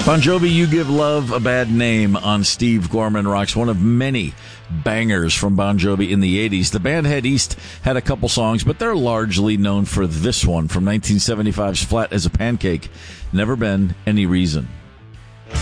Bon Jovi, You Give Love a Bad Name on Steve Gorman Rocks, one of many bangers from Bon Jovi in the 80s. The band Head East had a couple songs, but they're largely known for this one from 1975's Flat as a Pancake, Never Been Any Reason.